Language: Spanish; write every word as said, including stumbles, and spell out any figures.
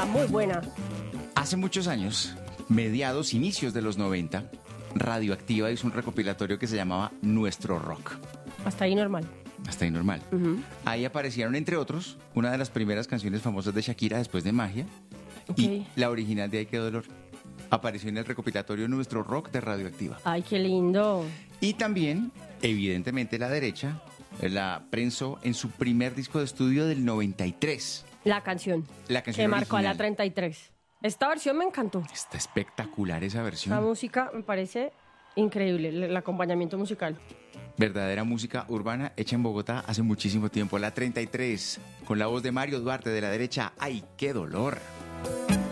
vieja, muy buena. Hace muchos años, mediados, inicios de los noventa, Radioactiva hizo un recopilatorio que se llamaba Nuestro Rock. Hasta ahí normal. Hasta ahí normal. Uh-huh. Ahí aparecieron, entre otros, una de las primeras canciones famosas de Shakira, Después de Magia, Okay. y la original de Ay, qué dolor. Apareció en el recopilatorio Nuestro Rock de Radioactiva. Ay, qué lindo. Y también, evidentemente, la derecha la prensó en su primer disco de estudio del noventa y tres. La canción. La canción que marcó a la original. treinta y tres. Esta versión me encantó. Está espectacular esa La versión. música me parece increíble, el, el acompañamiento musical. Verdadera música urbana hecha en Bogotá hace muchísimo tiempo. La treinta y tres, con la voz de Mario Duarte de la derecha. ¡Ay, qué dolor!